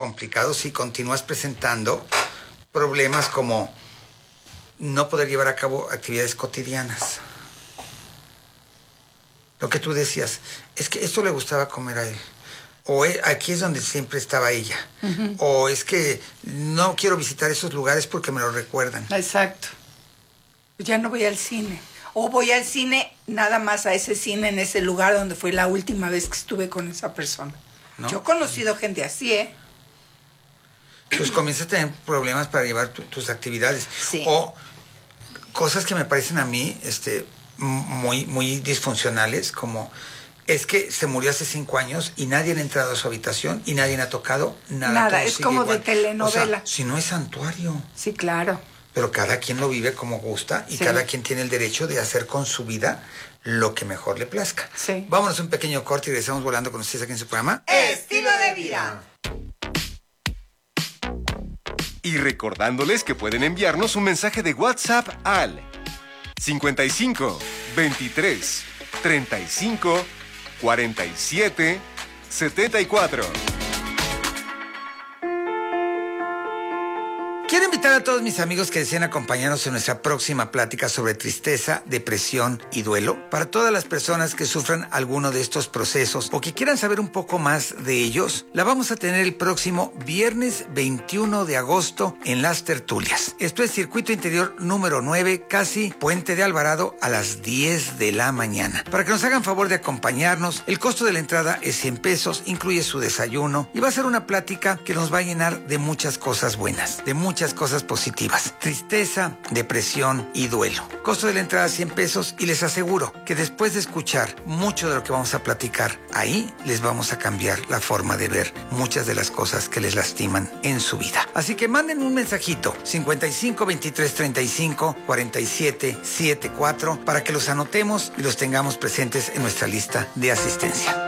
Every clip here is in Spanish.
complicado si continúas presentando problemas como no poder llevar a cabo actividades cotidianas. Lo que tú decías, es que esto le gustaba comer a él. O aquí es donde siempre estaba ella. Uh-huh. O es que no quiero visitar esos lugares porque me lo recuerdan. Exacto. Ya no voy al cine. O voy al cine, nada más a ese cine en ese lugar donde fue la última vez que estuve con esa persona. ¿No? Yo he conocido gente así, ¿eh? Pues comienzas a tener problemas para llevar tus actividades. Sí. O cosas que me parecen a mí muy, muy disfuncionales, como es que se murió hace 5 años y nadie ha entrado a su habitación y nadie ha tocado nada. Nada, es como igual. De telenovela. O sea, si no es santuario. Sí, claro. Pero cada quien lo vive como gusta y sí. Cada quien tiene el derecho de hacer con su vida lo que mejor le plazca. Sí. Vámonos a un pequeño corte y regresamos volando con ustedes aquí en su programa Estilo de Vida. Y recordándoles que pueden enviarnos un mensaje de WhatsApp al 55 23 35 47 74. Quiero invitar a todos mis amigos que deseen acompañarnos en nuestra próxima plática sobre tristeza, depresión y duelo. Para todas las personas que sufran alguno de estos procesos o que quieran saber un poco más de ellos, la vamos a tener el próximo viernes 21 de agosto en Las Tertulias. Esto es Circuito Interior número 9, casi Puente de Alvarado, a las 10 de la mañana. Para que nos hagan favor de acompañarnos, el costo de la entrada es 100 pesos, incluye su desayuno y va a ser una plática que nos va a llenar de muchas cosas buenas, de muchas cosas positivas. Tristeza, depresión y duelo. Costo de la entrada 100 pesos y les aseguro que después de escuchar mucho de lo que vamos a platicar ahí, les vamos a cambiar la forma de ver muchas de las cosas que les lastiman en su vida. Así que manden un mensajito 55 23 35 47 74 para que los anotemos y los tengamos presentes en nuestra lista de asistencia.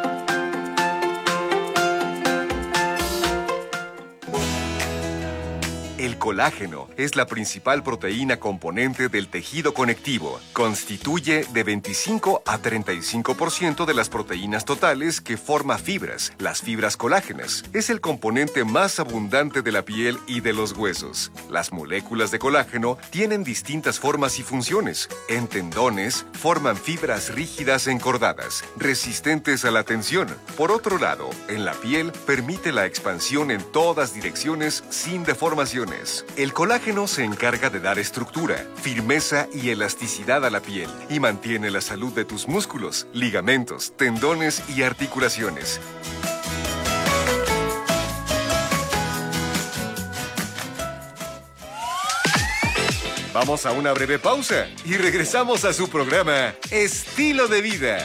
El colágeno es la principal proteína componente del tejido conectivo. Constituye de 25 a 35% de las proteínas totales que forma fibras, las fibras colágenas. Es el componente más abundante de la piel y de los huesos. Las moléculas de colágeno tienen distintas formas y funciones. En tendones, forman fibras rígidas encordadas, resistentes a la tensión. Por otro lado, en la piel, permite la expansión en todas direcciones sin deformaciones. El colágeno se encarga de dar estructura, firmeza y elasticidad a la piel y mantiene la salud de tus músculos, ligamentos, tendones y articulaciones. Vamos a una breve pausa y regresamos a su programa Estilo de Vida.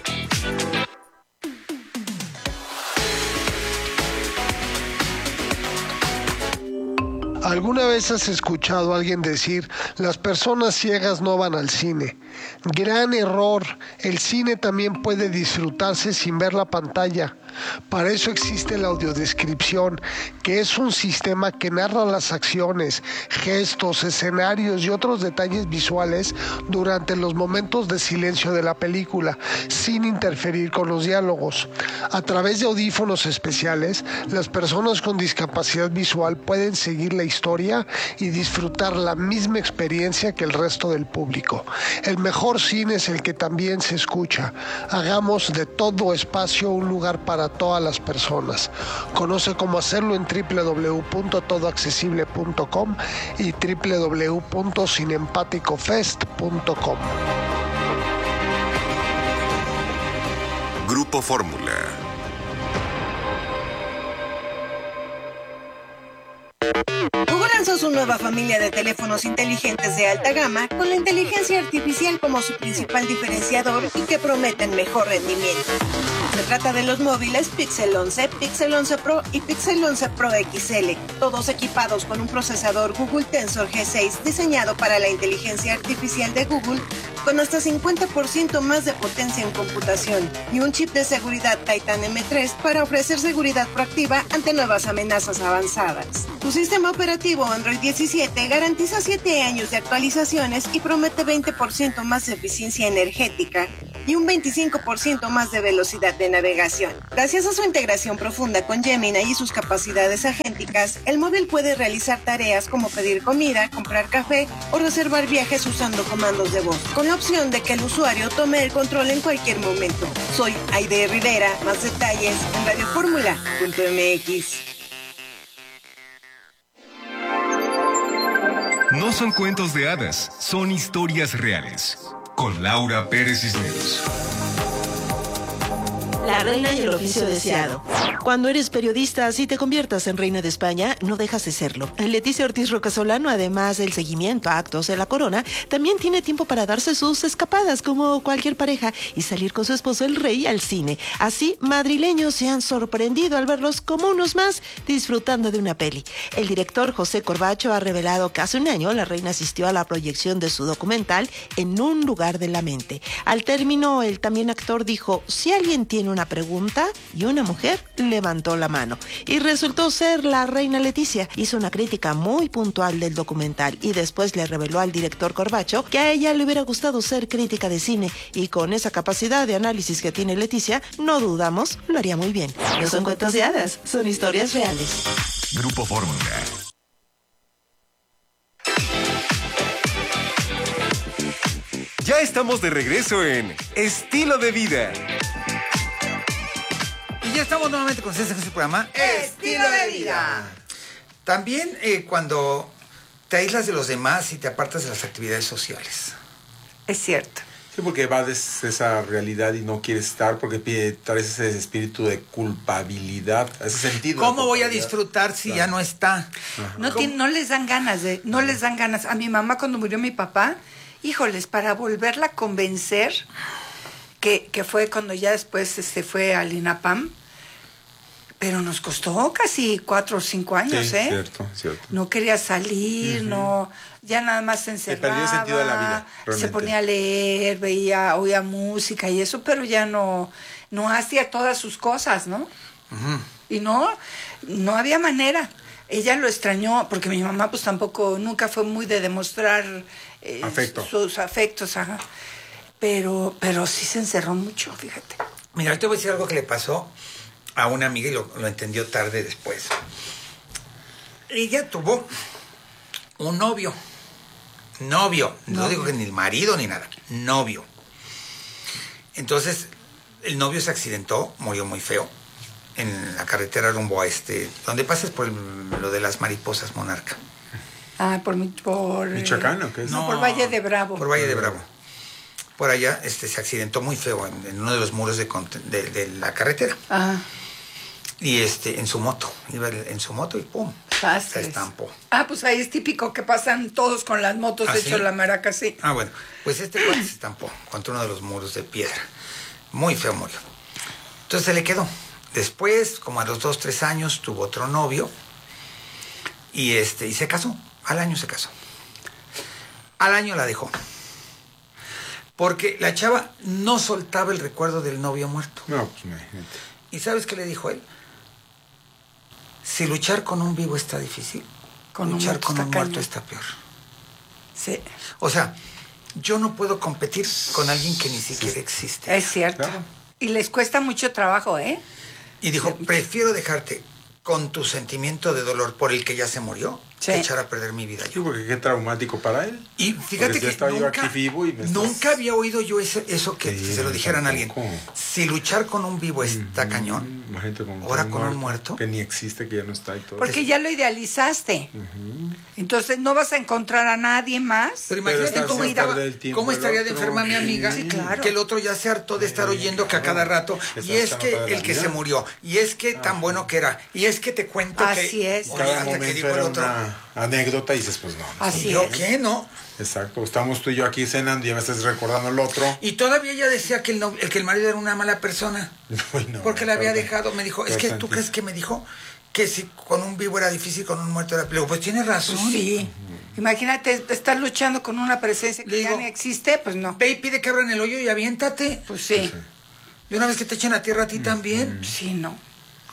¿Alguna vez has escuchado a alguien decir, las personas ciegas no van al cine? Gran error, el cine también puede disfrutarse sin ver la pantalla. Para eso existe la audiodescripción, que es un sistema que narra las acciones, gestos, escenarios y otros detalles visuales durante los momentos de silencio de la película, sin interferir con los diálogos. A través de audífonos especiales, las personas con discapacidad visual pueden seguir la historia y disfrutar la misma experiencia que el resto del público. El mejor cine es el que también se escucha. Hagamos de todo espacio un lugar para todas las personas. Conoce cómo hacerlo en www.todoaccesible.com y www.cineempaticofest.com. Grupo Fórmula. Google lanzó su nueva familia de teléfonos inteligentes de alta gama con la inteligencia artificial como su principal diferenciador y que prometen mejor rendimiento. Se trata de los móviles Pixel 11, Pixel 11 Pro y Pixel 11 Pro XL, todos equipados con un procesador Google Tensor G6 diseñado para la inteligencia artificial de Google con hasta 50% más de potencia en computación y un chip de seguridad Titan M3 para ofrecer seguridad proactiva ante nuevas amenazas avanzadas. Su sistema operativo Android 17 garantiza 7 años de actualizaciones y promete 20% más de eficiencia energética. y un 25% más de velocidad de navegación. Gracias a su integración profunda con Gemini y sus capacidades agénticas, el móvil puede realizar tareas como pedir comida, comprar café o reservar viajes usando comandos de voz, con la opción de que el usuario tome el control en cualquier momento. Soy Aide Rivera, más detalles en radioformula.mx. No son cuentos de hadas, son historias reales. Con Laura Pérez Cisneros. La reina y el oficio deseado. Cuando eres periodista, si te conviertas en reina de España, no dejas de serlo. Leticia Ortiz Rocasolano, además del seguimiento a actos de la corona, también tiene tiempo para darse sus escapadas, como cualquier pareja, y salir con su esposo el rey al cine. Así, madrileños se han sorprendido al verlos como unos más, disfrutando de una peli. El director José Corbacho ha revelado que hace un año la reina asistió a la proyección de su documental En un lugar de la mente. Al término, el también actor dijo, si alguien tiene una pregunta, y una mujer levantó la mano. Y resultó ser la reina Leticia. Hizo una crítica muy puntual del documental y después le reveló al director Corbacho que a ella le hubiera gustado ser crítica de cine, y con esa capacidad de análisis que tiene Leticia, no dudamos, lo haría muy bien. No son cuentos de hadas, son historias reales. Grupo Fórmula. Ya estamos de regreso en Estilo de Vida. Y ya estamos nuevamente con ustedes en este programa Estilo de Vida. También cuando te aíslas de los demás y te apartas de las actividades sociales. Es cierto. Sí, porque evades esa realidad y no quieres estar porque traes ese espíritu de culpabilidad, ese sentido. ¿Cómo voy a disfrutar si ya no está? No les dan ganas no les dan ganas. A mi mamá cuando murió mi papá, híjoles, para volverla a convencer, que fue cuando ya después se fue al INAPAM, pero nos costó casi 4 o 5 años, sí, cierto. No quería salir, no, ya nada más se encerraba. Se perdió el sentido de la vida, realmente. Se ponía a leer, oía música y eso, pero ya no hacía todas sus cosas, ¿no? Uh-huh. Y no había manera. Ella lo extrañó, porque mi mamá pues tampoco, nunca fue muy de demostrar sus afectos, ajá. Pero sí se encerró mucho, fíjate. Mira, te voy a decir algo que le pasó a una amiga y lo entendió tarde después. Ella tuvo un novio, no digo que ni el marido ni nada, novio. Entonces, el novio se accidentó, murió muy feo, en la carretera rumbo a donde pasas por lo de las mariposas Monarca. Ah, por Michoacán, ¿o qué es? No, por Valle de Bravo. Por Valle de Bravo. Por allá se accidentó muy feo en uno de los muros de la carretera. Ajá. Y en su moto, iba en su moto y ¡pum! Se estampó. Ah, pues ahí es típico que pasan todos con las motos hechos la maraca, sí. Ah, bueno, pues cuate se estampó contra uno de los muros de piedra. Muy feo murió. Entonces se le quedó. Después, como a los 2-3 años, tuvo otro novio y se casó. Al año se casó. Al año la dejó. Porque la chava no soltaba el recuerdo del novio muerto. No, pues imagínate. ¿Y sabes qué le dijo él? Si luchar con un vivo está difícil, luchar con un muerto está peor. Sí. O sea, yo no puedo competir con alguien que ni siquiera existe. Es cierto. Claro. Y les cuesta mucho trabajo, ¿eh? Y dijo, prefiero dejarte con tu sentimiento de dolor por el que ya se murió, que echar a perder mi vida yo. Sí, porque qué traumático para él. Y fíjate que nunca había oído yo eso que se lo dijeran a alguien. Si luchar con un vivo está cañón, ahora con un muerto. Que ni existe, que ya no está y todo. Porque ya lo idealizaste. Entonces no vas a encontrar a nadie más. Pero imagínate cómo estaría de enferma mi amiga. Sí, claro. Que el otro ya se hartó de estar oyendo que a cada rato. Y es que el que se murió. Y es que tan bueno que era. Y es que te cuento que... Así es. Cada momento era una anécdota y dices, pues no. Así ¿yo qué? ¿No? Exacto. Estamos tú y yo aquí cenando y ya me estás recordando el otro. Y todavía ella decía que el marido era una mala persona. Porque la había dejado. Me dijo, es que tú crees que me dijo que si con un vivo era difícil, con un muerto era peor. Pues tiene razón. Sí. Imagínate, estar luchando con una presencia que ya no existe, pues no. Ve y pide que abran el hoyo y aviéntate. Pues sí. Y una vez que te echen a tierra a ti también. Sí, no.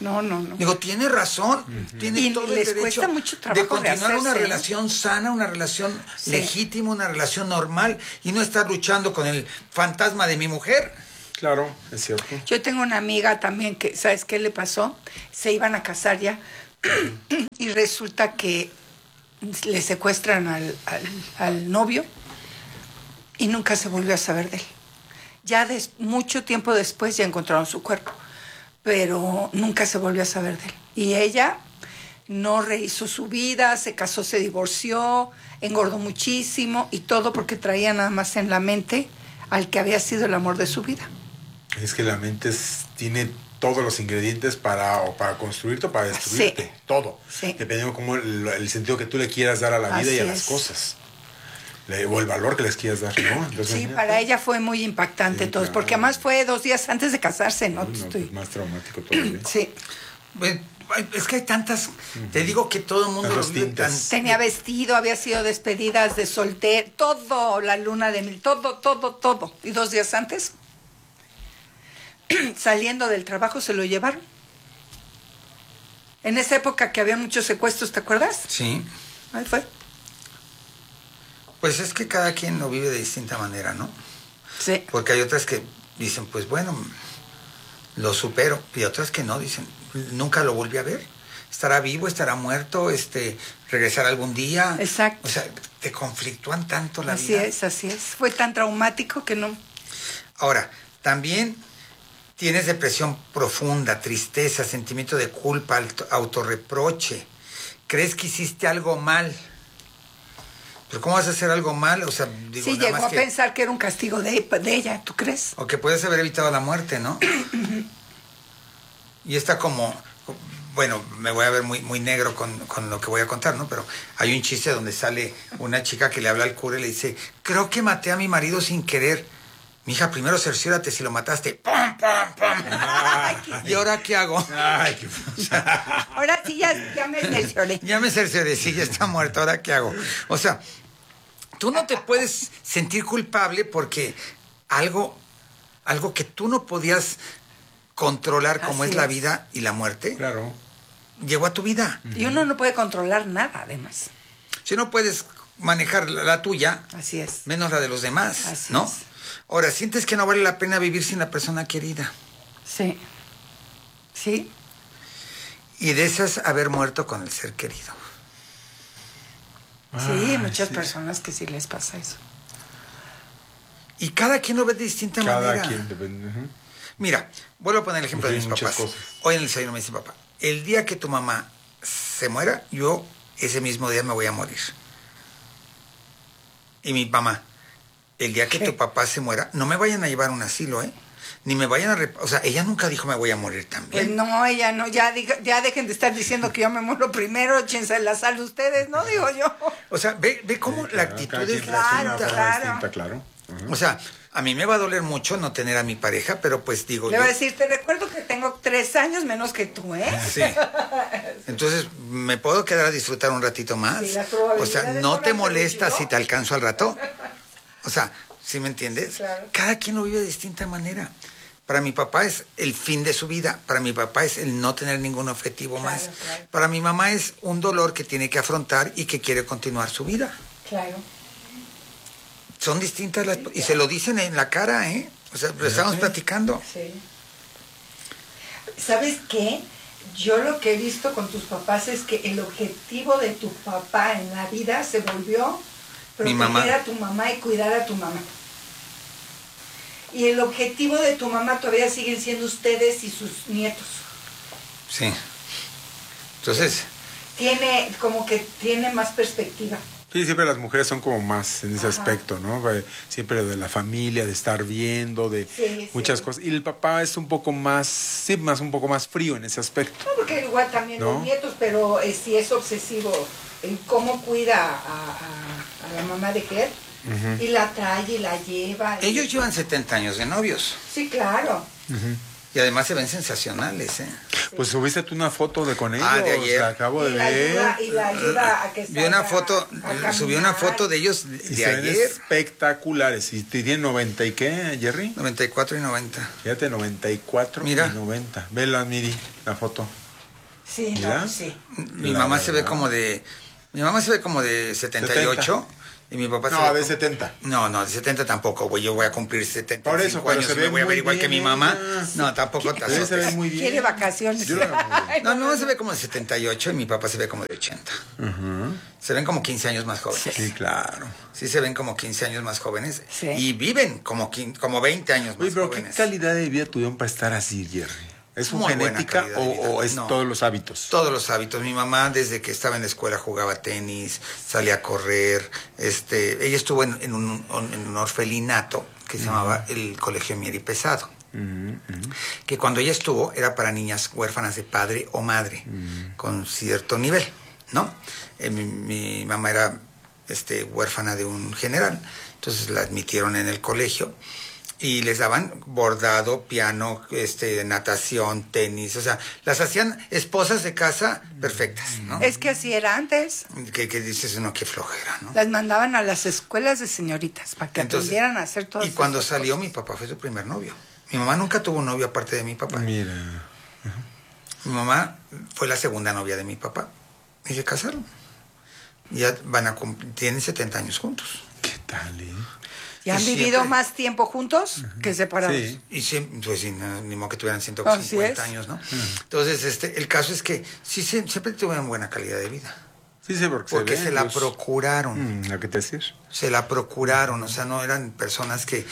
No. Digo, tiene razón, tiene Y todo el les derecho cuesta mucho trabajo de continuar una rehacerse, ¿eh? relación sana, una relación Sí. legítima, una relación normal y no estar luchando con el fantasma de mi mujer. Claro, es cierto. Yo tengo una amiga también que, ¿sabes qué le pasó? Se iban a casar ya y resulta que le secuestran al novio y nunca se volvió a saber de él. Ya mucho tiempo después ya encontraron su cuerpo, pero nunca se volvió a saber de él. Y ella no rehizo su vida, se casó, se divorció, engordó muchísimo y todo porque traía nada más en la mente al que había sido el amor de su vida. Es que la mente tiene todos los ingredientes para construirte o para destruirte. Sí. Todo. Sí. Dependiendo como el sentido que tú le quieras dar a la vida Así y a las es. cosas. O el valor que les quieras dar, ¿no? Entonces, Sí, imagínate. para ella fue muy impactante Sí, todo, claro. porque además fue 2 días antes de casarse, ¿no? Uy, no, pues más traumático todavía. Sí, Bueno, es que hay tantas, te digo que todo el mundo lo Tantas vive tintas. tenía vestido, había sido despedidas de soltero, todo, la luna de miel, todo. Y 2 días antes, saliendo del trabajo, se lo llevaron. En esa época que había muchos secuestros, ¿te acuerdas? Sí, Ahí fue. pues es que cada quien lo vive de distinta manera, ¿no? Sí. Porque hay otras que dicen, pues bueno, lo supero, y otras que no, dicen, nunca lo volví a ver. Estará vivo, estará muerto, regresará algún día. Exacto. O sea, te conflictúan tanto la Así vida. es. Fue tan traumático que no. Ahora, también tienes depresión profunda, tristeza, sentimiento de culpa, autorreproche. ¿Crees que hiciste algo mal? ¿Pero cómo vas a hacer algo mal? O sea, digo, Sí, nada llegó más a que... pensar que era un castigo de ella, ¿tú crees? O que puedes haber evitado la muerte, ¿no? Y está como... Bueno, me voy a ver muy negro con lo que voy a contar, ¿no? Pero hay un chiste donde sale una chica que le habla al cura y le dice, creo que maté a mi marido sin querer. Mija, primero cerciórate si lo mataste. ¡Pum, pum, pum! ¿Y ahora qué hago? Ay, qué... Ahora sí ya me cercioré. Ya me cercioré, sí, ya está muerto, ¿ahora qué hago? O sea, tú no te puedes sentir culpable porque algo que tú no podías controlar como Así es la es. vida y la muerte, Claro. llegó a tu vida. Y uno no puede controlar nada, además. Si no puedes manejar la tuya, Así es. menos la de los demás, Así ¿no? es. Ahora, ¿sientes que no vale la pena vivir sin la persona querida? Sí. Sí. Y de esas haber muerto con el ser querido. Sí, muchas personas que sí les pasa eso. Y cada quien lo ve de distinta Cada manera. quien depende. Ujú. Mira, vuelvo a poner el ejemplo de mis Muchas papás. cosas. Hoy en el desayuno me dice papá, el día que tu mamá se muera, yo ese mismo día me voy a morir. Y mi mamá, el día que tu papá se muera, no me vayan a llevar a un asilo, ¿eh? Ni me vayan a... O sea, ella nunca dijo me voy a morir Pues también. no, ella no, ya dejen de estar diciendo que yo me muero primero, échense la sal ustedes, ¿no? Digo yo. O sea, ve cómo la Claro, actitud cada es quien reacciona de una distinta. forma Claro. distinta, claro. Ujú. O sea, a mí me va a doler mucho no tener a mi pareja, pero pues digo Le yo... voy a decir, te recuerdo que tengo 3 años menos que tú, ¿eh? Sí. Entonces, ¿me puedo quedar a disfrutar un ratito más? Sí, las probabilidades O sea, son ¿no te las molesta que si te alcanzo al rato? O sea, ¿sí me entiendes? Claro. Cada quien lo vive de distinta manera. Para mi papá es el fin de su vida. Para mi papá es el no tener ningún objetivo más. Claro. Para mi mamá es un dolor que tiene que afrontar y que quiere continuar su vida. Claro. Son distintas las... Y se lo dicen en la cara, ¿eh? O sea, lo estamos platicando. Sí. ¿Sabes qué? Yo lo que he visto con tus papás es que el objetivo de tu papá en la vida se volvió Mi mamá. proteger a tu mamá y cuidar a tu mamá. Y el objetivo de tu mamá todavía siguen siendo ustedes y sus nietos. Sí. Entonces, Tiene más perspectiva. Sí, siempre las mujeres son como más en ese Ajá. aspecto, ¿no? Siempre de la familia, de estar viendo, de Sí, muchas sí. cosas. Y el papá es un poco más, sí, un poco más frío en ese aspecto. No, porque igual también ¿No? los nietos, pero sí es obsesivo en cómo cuida a la mamá de Ger. Y la trae y la lleva. ellos llevan 70 años de novios. Sí, claro. Y además se ven sensacionales, ¿eh? Pues subiste tú una foto con ellos. De ayer. La acabo de ver. Y la ayuda a que Vi una foto, subí una foto de ellos Y de se ven ayer. espectaculares. ¿Y te tienen 90 y qué, Jerry? 94 y 90. Fíjate, 94 Mira. y 90. Vela, Miri, la foto. Sí, ¿Mira? no, sí. Mi mamá se ve como de 78 y mi papá se ve No, de como- 70. No, de 70 tampoco, güey. Yo voy a cumplir 70 Por eso, pero años se y ve me voy a ver muy igual que bien mi mamá. ella. No, tampoco te Ella se azotes. ve muy bien. Quiere vacaciones. Yo la- No, mi mamá se ve como de 78 y mi papá se ve como de 80. Se ven como 15 años más jóvenes. Sí, claro. Sí se ven como 15 años más jóvenes. Sí. Y viven como 20 años más Oye, pero ¿qué jóvenes. calidad de vida tuvieron para estar así, Jerry? ¿Es su Muy buena genética calidad de vida. o es No. todos los hábitos? Todos los hábitos. Mi mamá desde que estaba en la escuela jugaba tenis, salía a correr. Ella estuvo en un orfelinato que se llamaba el Colegio Mier y Pesado. Que cuando ella estuvo era para niñas huérfanas de padre o madre con cierto nivel, ¿no? Mi mamá era huérfana de un general, entonces la admitieron en el colegio. Y les daban bordado, piano, natación, tenis, o sea, las hacían esposas de casa perfectas, ¿no? Es que así era antes. Que dices, no, qué flojera, ¿no? Las mandaban a las escuelas de señoritas para que Entonces, aprendieran a hacer todo y eso. cuando salió, mi papá fue su primer novio. Mi mamá nunca tuvo un novio aparte de mi papá. Mira. Mi mamá fue la segunda novia de mi papá. Y se casaron. Ya tienen 70 años juntos. ¿Qué tal, ¿Y han y vivido siempre- más tiempo juntos que separados? Sí. Y siempre, pues sí, ni modo que tuvieran Así 150 es. años, ¿no? Entonces, el caso es que sí, siempre tuvieron buena calidad de vida. Sí, sí, Porque ve, se la pues, procuraron. Lo que te decís. Se la procuraron, o sea, no eran personas que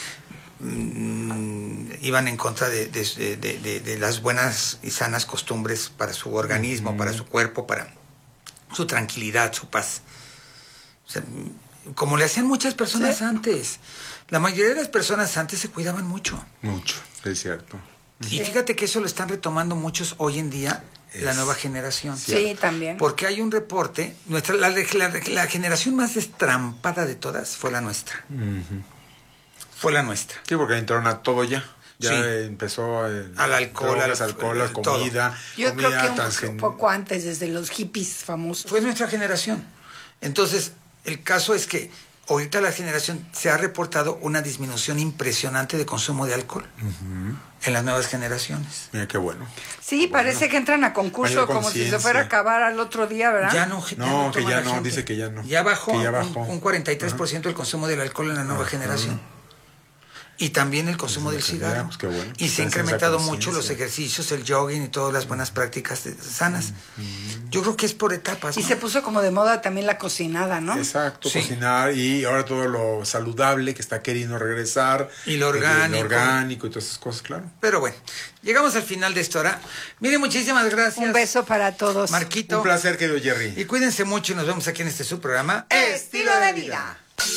iban en contra de las buenas y sanas costumbres para su organismo, para su cuerpo, para su tranquilidad, su paz. O sea, como le hacían muchas personas antes. La mayoría de las personas antes se cuidaban mucho. Mucho, es cierto. Y fíjate que eso lo están retomando muchos hoy en día, la nueva generación. Sí, también. Porque hay un reporte, la generación más destrampada de todas fue la nuestra. Fue la nuestra. Sí, porque entraron a todo ya. Ya Sí. Empezó Al alcohol, drogas, al- la todo. comida. Yo comida creo que un transgen- poco antes, desde los hippies famosos. Fue nuestra generación. Entonces, el caso es que ahorita la generación se ha reportado una disminución impresionante de consumo de alcohol en las nuevas generaciones. Mira qué bueno. Sí, parece que entran a concurso Mayor como si se conciencia. fuera a acabar al otro día, ¿verdad? Ya no, No, que toma ya la no, gente. dice que ya no. Ya bajó, Que ya bajó. un 43% el consumo del alcohol en la nueva generación. Y también el consumo del cigarro. pues qué bueno. Y se Entonces, ha incrementado esa mucho los conciencia. ejercicios, el jogging y todas las buenas prácticas sanas. Yo creo que es por etapas. Y ¿no? se puso como de moda también la cocinada, ¿no? Exacto, Sí. cocinar y ahora todo lo saludable que está queriendo regresar. Y lo orgánico. Lo orgánico y todas esas cosas, claro. Pero bueno, llegamos al final de esta hora. Mire, muchísimas gracias. Un beso para todos. Marquito. Un placer, querido Jerry. Y cuídense mucho y nos vemos aquí en este su programa. Estilo de vida.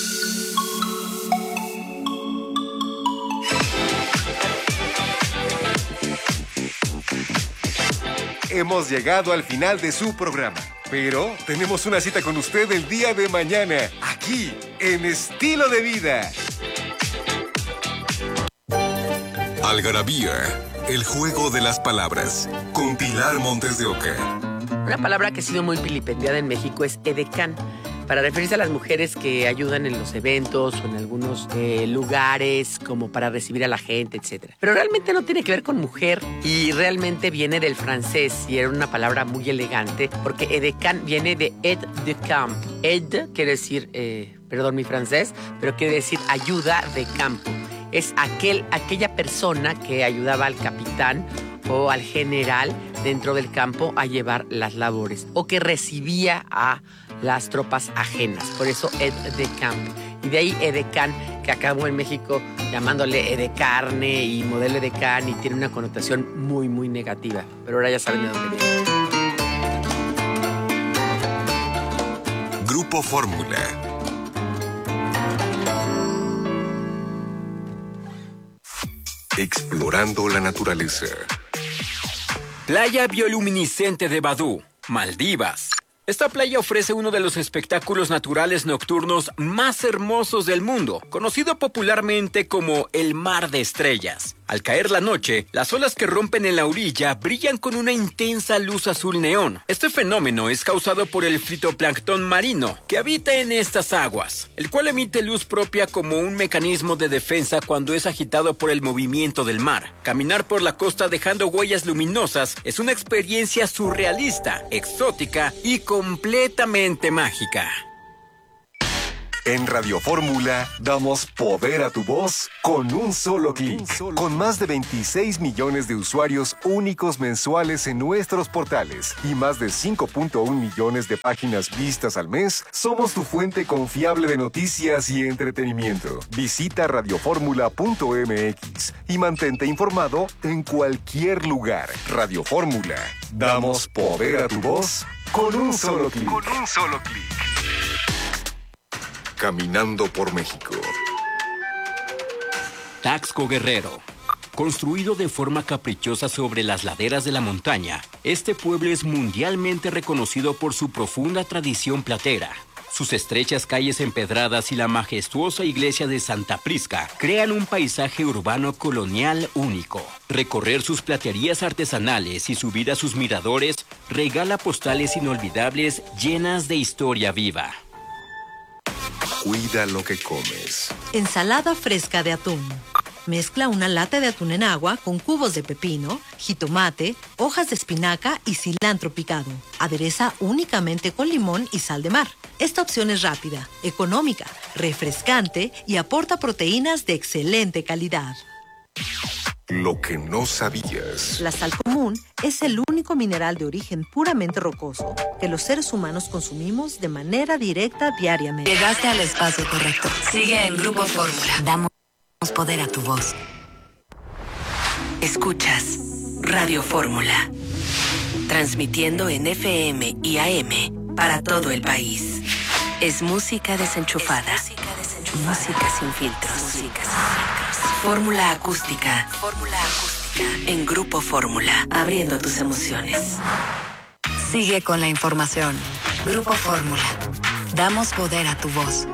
Hemos llegado al final de su programa, pero tenemos una cita con usted el día de mañana, aquí, en Estilo de Vida. Algarabía, el juego de las palabras, con Pilar Montes de Oca. Una palabra que ha sido muy vilipendiada en México es edecán, para referirse a las mujeres que ayudan en los eventos o en algunos lugares como para recibir a la gente, etc. Pero realmente no tiene que ver con mujer y realmente viene del francés y era una palabra muy elegante porque edecán viene de aide de camp. Aide quiere decir, perdón mi francés, pero quiere decir ayuda de campo. Es aquella persona que ayudaba al capitán o al general dentro del campo a llevar las labores o que recibía a las tropas ajenas. Por eso aide de camp. Y de ahí edecán, que acabó en México llamándole edecarne y modelo edecán y tiene una connotación muy, muy negativa. Pero ahora ya saben de dónde viene. Grupo Fórmula. Explorando la naturaleza. Playa bioluminiscente de Badú, Maldivas. Esta playa ofrece uno de los espectáculos naturales nocturnos más hermosos del mundo, conocido popularmente como el Mar de Estrellas. Al caer la noche, las olas que rompen en la orilla brillan con una intensa luz azul neón. Este fenómeno es causado por el fitoplancton marino que habita en estas aguas, el cual emite luz propia como un mecanismo de defensa cuando es agitado por el movimiento del mar. Caminar por la costa dejando huellas luminosas es una experiencia surrealista, exótica y completamente mágica. En Radio Fórmula damos poder a tu voz con un solo clic. Con más de 26 millones de usuarios únicos mensuales en nuestros portales y más de 5.1 millones de páginas vistas al mes, somos tu fuente confiable de noticias y entretenimiento. Visita radioformula.mx y mantente informado en cualquier lugar. Radio Fórmula. Damos poder a tu voz con un solo clic. Caminando por México. Taxco Guerrero. Construido de forma caprichosa sobre las laderas de la montaña, este pueblo es mundialmente reconocido por su profunda tradición platera. Sus estrechas calles empedradas y la majestuosa iglesia de Santa Prisca crean un paisaje urbano colonial único. Recorrer sus platerías artesanales y subir a sus miradores regala postales inolvidables llenas de historia viva. Cuida lo que comes. Ensalada fresca de atún. Mezcla una lata de atún en agua con cubos de pepino, jitomate, hojas de espinaca y cilantro picado. Adereza únicamente con limón y sal de mar. Esta opción es rápida, económica, refrescante y aporta proteínas de excelente calidad. Lo que no sabías. La sal común es el único mineral de origen puramente rocoso que los seres humanos consumimos de manera directa diariamente. Llegaste al espacio correcto. Sigue en Grupo Fórmula. Damos poder a tu voz. Escuchas Radio Fórmula. Transmitiendo en FM y AM para todo el país. Es música desenchufada. Música sin filtros. Fórmula acústica. En Grupo Fórmula, abriendo tus emociones. Sigue con la información. Grupo Fórmula. Damos poder a tu voz.